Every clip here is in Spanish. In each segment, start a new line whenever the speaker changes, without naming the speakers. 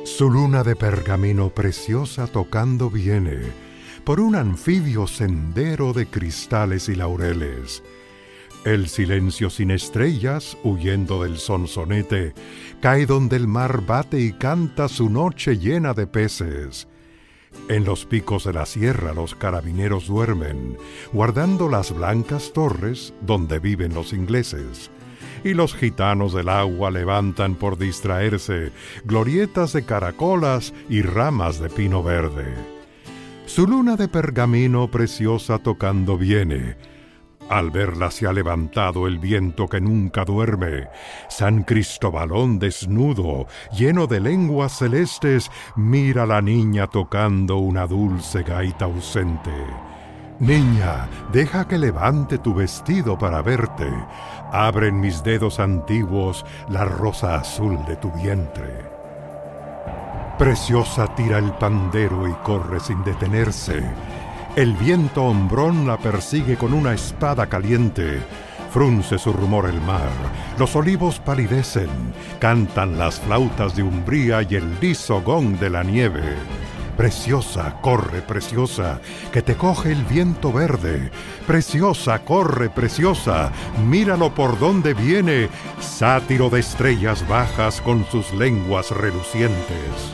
Su luna de pergamino preciosa tocando viene por un anfibio sendero de cristales y laureles. El silencio sin estrellas, huyendo del sonsonete, cae donde el mar bate y canta su noche llena de peces. En los picos de la sierra los carabineros duermen, guardando las blancas torres donde viven los ingleses. Y los gitanos del agua levantan por distraerse glorietas de caracolas y ramas de pino verde. Su luna de pergamino preciosa tocando viene. Al verla se ha levantado el viento que nunca duerme. San Cristobalón desnudo, lleno de lenguas celestes, mira a la niña tocando una dulce gaita ausente. Niña, deja que levante tu vestido para verte. Abren mis dedos antiguos la rosa azul de tu vientre. Preciosa tira el pandero y corre sin detenerse. El viento hombrón la persigue con una espada caliente. Frunce su rumor el mar, los olivos palidecen, cantan las flautas de Umbría y el liso gong de la nieve. Preciosa, corre, preciosa, que te coge el viento verde. Preciosa, corre, preciosa, míralo por donde viene, sátiro de estrellas bajas con sus lenguas relucientes.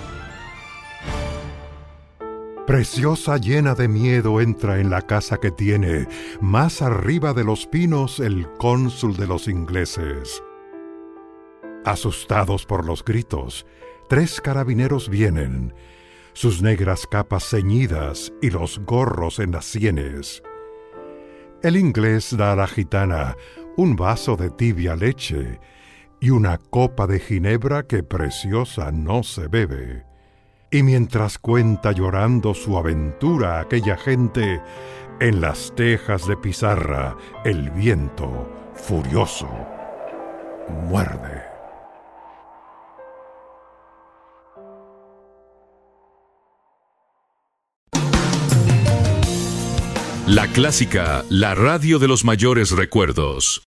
Preciosa, llena de miedo, entra en la casa que tiene, más arriba de los pinos, el cónsul de los ingleses. Asustados por los gritos, 3 carabineros vienen, sus negras capas ceñidas y los gorros en las sienes. El inglés da a la gitana un vaso de tibia leche y una copa de ginebra que preciosa no se bebe. Y mientras cuenta llorando su aventura a aquella gente, en las tejas de pizarra el viento, furioso, muerde.
La clásica, la radio de los mayores recuerdos.